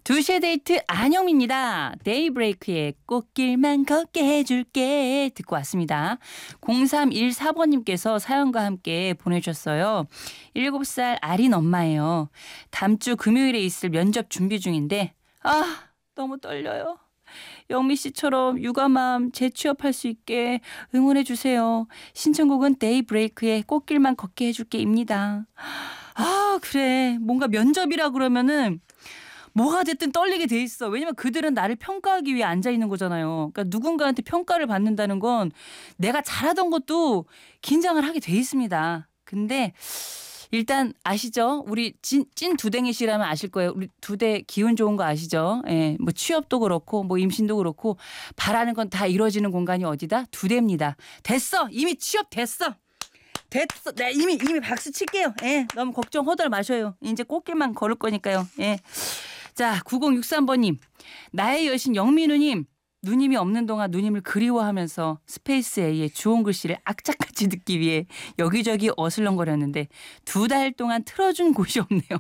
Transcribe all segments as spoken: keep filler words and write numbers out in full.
두 시의 데이트 안영미입니다. 데이브레이크의 꽃길만 걷게 해줄게 듣고 왔습니다. 공삼일사 번님께서 사연과 함께 보내주셨어요. 일곱 살 아린 엄마예요. 다음 주 금요일에 있을 면접 준비 중인데 아 너무 떨려요. 영미 씨처럼 육아맘 재취업할 수 있게 응원해 주세요. 신청곡은 데이브레이크의 꽃길만 걷게 해줄게입니다. 아 그래 뭔가 면접이라 그러면은 뭐가 됐든 떨리게 돼 있어. 왜냐면 그들은 나를 평가하기 위해 앉아 있는 거잖아요. 그러니까 누군가한테 평가를 받는다는 건 내가 잘하던 것도 긴장을 하게 돼 있습니다. 근데 일단 아시죠? 우리 찐, 찐 두댕이시라면 아실 거예요. 우리 두대 기운 좋은 거 아시죠? 예, 뭐 취업도 그렇고 뭐 임신도 그렇고 바라는 건 다 이루어지는 공간이 어디다? 두대입니다. 됐어. 이미 취업됐어. 됐어. 네, 이미 이미 박수 칠게요. 예, 너무 걱정 허들 마셔요. 이제 꽃길만 걸을 거니까요. 예. 자, 구공육삼 번님. 나의 여신 영민우님. 누님이 없는 동안 누님을 그리워하면서 스페이스 A의 주홍 글씨를 악착같이 듣기 위해 여기저기 어슬렁거렸는데 두 달 동안 틀어준 곳이 없네요.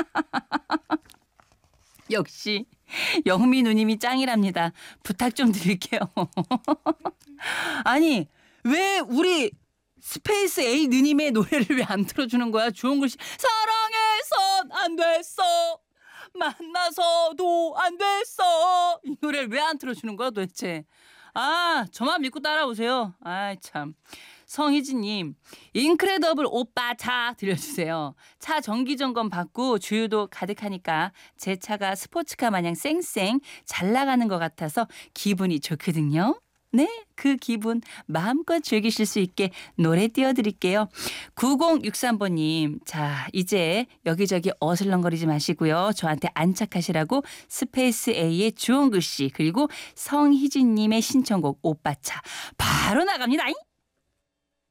역시 영민우님이 짱이랍니다. 부탁 좀 드릴게요. 아니 왜 우리 스페이스 A 누님의 노래를 왜 안 틀어주는 거야? 주홍 글씨 사랑해선 안 됐어. 만나서도 안 됐어. 이 노래를 왜 안 틀어주는 거야 도대체. 아 저만 믿고 따라오세요. 아이 참. 성희진님 인크레더블 오빠 차 들려주세요. 차 정기점검 받고 주유도 가득하니까 제 차가 스포츠카 마냥 쌩쌩 잘 나가는 것 같아서 기분이 좋거든요. 네, 그 기분 마음껏 즐기실 수 있게 노래 띄워드릴게요. 구공육삼 번님, 자 이제 여기저기 어슬렁거리지 마시고요. 저한테 안착하시라고 스페이스 A의 주홍글씨 그리고 성희진님의 신청곡 오빠차 바로 나갑니다.